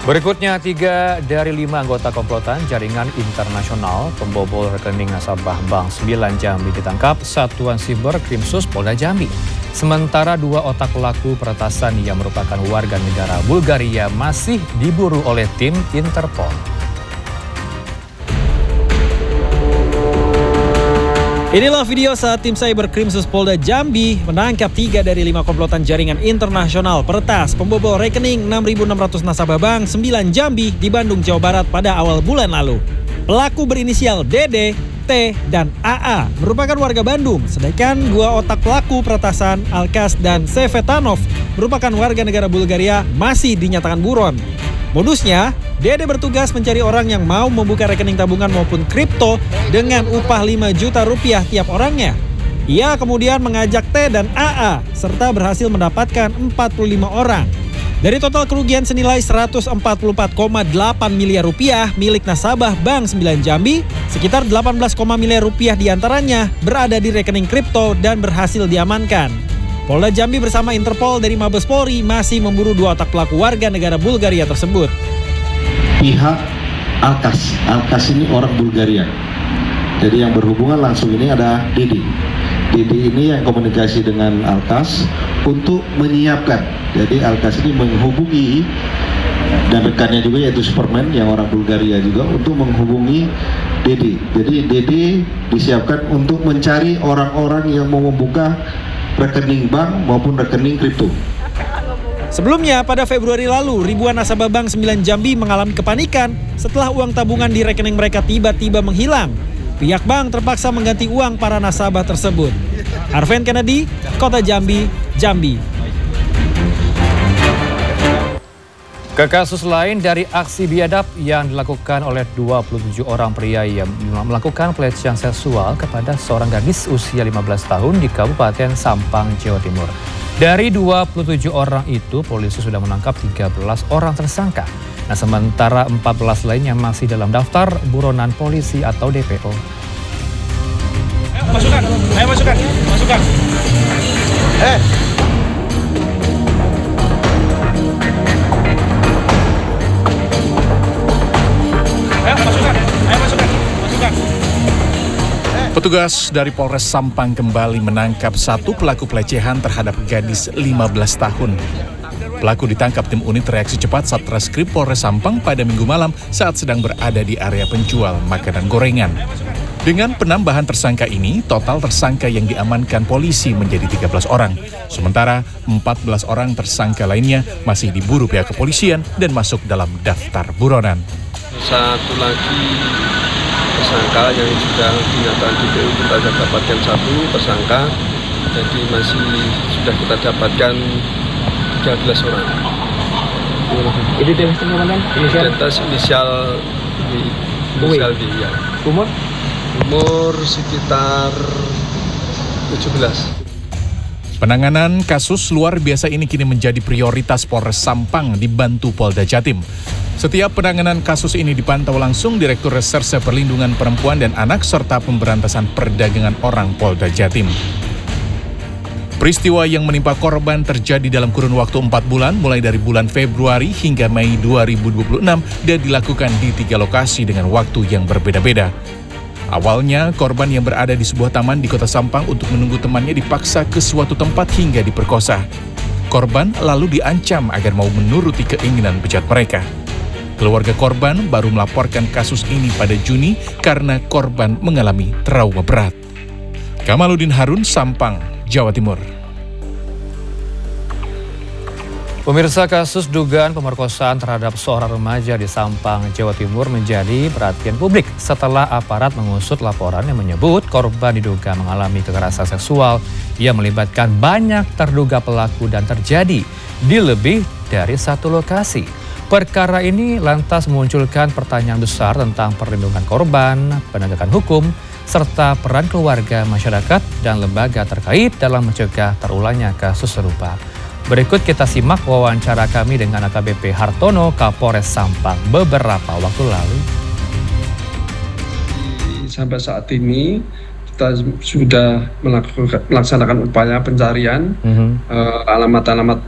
Berikutnya, 3 dari 5 anggota komplotan jaringan internasional pembobol rekening nasabah Bank 9 Jambi ditangkap Satuan Siber Krimsus Polda Jambi. Sementara 2 otak pelaku peretasan yang merupakan warga negara Bulgaria masih diburu oleh tim Interpol. Inilah video saat tim Cyber Krimsus Polda Jambi menangkap 3 dari 5 komplotan jaringan internasional peretas pembobol rekening 6.600 nasabah Bank 9 Jambi di Bandung, Jawa Barat pada awal bulan lalu. Pelaku berinisial DD, T, dan AA merupakan warga Bandung, sedangkan 2 otak pelaku peretasan Alkas dan Sevetanov merupakan warga negara Bulgaria masih dinyatakan buron. Modusnya, Dede bertugas mencari orang yang mau membuka rekening tabungan maupun kripto dengan upah 5 juta rupiah tiap orangnya. Ia kemudian mengajak T dan AA serta berhasil mendapatkan 45 orang. Dari total kerugian senilai 144,8 miliar rupiah milik nasabah Bank 9 Jambi, sekitar 18, miliar rupiah diantaranya berada di rekening kripto dan berhasil diamankan. Polda Jambi bersama Interpol dari Mabes Polri masih memburu 2 otak pelaku warga negara Bulgaria tersebut. Pihak Alkas ini orang Bulgaria. Jadi yang berhubungan langsung ini ada Dede. Dede ini yang komunikasi dengan Alkas untuk menyiapkan. Jadi Alkas ini menghubungi dan rekannya juga yaitu Superman yang orang Bulgaria juga untuk menghubungi Dede. Jadi Dede disiapkan untuk mencari orang-orang yang mau membuka rekening bank maupun rekening kripto. Sebelumnya, pada Februari lalu, ribuan nasabah Bank 9 Jambi mengalami kepanikan setelah uang tabungan di rekening mereka tiba-tiba menghilang. Pihak bank terpaksa mengganti uang para nasabah tersebut. Arven Kennedy, Kota Jambi, Jambi. Ke kasus lain dari aksi biadab yang dilakukan oleh 27 orang pria yang melakukan pelecehan seksual kepada seorang gadis usia 15 tahun di Kabupaten Sampang, Jawa Timur. Dari 27 orang itu, polisi sudah menangkap 13 orang tersangka. Nah, sementara 14 lainnya masih dalam daftar buronan polisi atau DPO. Ayo masukkan. Petugas dari Polres Sampang kembali menangkap 1 pelaku pelecehan terhadap gadis 15 tahun. Pelaku ditangkap tim unit reaksi cepat Satreskrim Polres Sampang pada Minggu malam saat sedang berada di area penjual makanan gorengan. Dengan penambahan tersangka ini, total tersangka yang diamankan polisi menjadi 13 orang. Sementara 14 orang tersangka lainnya masih diburu pihak kepolisian dan masuk dalam daftar buronan. Satu lagi tersangka yang sudah dinyatakan DPO kita dapatkan 1 tersangka, jadi masih sudah kita dapatkan 13 orang. Identitas teman-teman? Identitas inisial W ya. Umur sekitar 17. Penanganan kasus luar biasa ini kini menjadi prioritas Polres Sampang dibantu Polda Jatim. Setiap penanganan kasus ini dipantau langsung Direktur Reserse Perlindungan Perempuan dan Anak serta Pemberantasan Perdagangan Orang Polda Jatim. Peristiwa yang menimpa korban terjadi dalam kurun waktu 4 bulan, mulai dari bulan Februari hingga Mei 2026 dan dilakukan di 3 lokasi dengan waktu yang berbeda-beda. Awalnya, korban yang berada di sebuah taman di Kota Sampang untuk menunggu temannya dipaksa ke suatu tempat hingga diperkosa. Korban lalu diancam agar mau menuruti keinginan bejat mereka. Keluarga korban baru melaporkan kasus ini pada Juni karena korban mengalami trauma berat. Kamaluddin Harun, Sampang, Jawa Timur. Pemirsa, kasus dugaan pemerkosaan terhadap seorang remaja di Sampang, Jawa Timur menjadi perhatian publik setelah aparat mengusut laporan yang menyebut korban diduga mengalami kekerasan seksual yang melibatkan banyak terduga pelaku dan terjadi di lebih dari 1 lokasi. Perkara ini lantas memunculkan pertanyaan besar tentang perlindungan korban, penegakan hukum, serta peran keluarga, masyarakat, dan lembaga terkait dalam mencegah terulangnya kasus serupa. Berikut kita simak wawancara kami dengan AKBP Hartono, Kapolres Sampang beberapa waktu lalu. Sampai saat ini kita sudah melaksanakan upaya pencarian alamat-alamat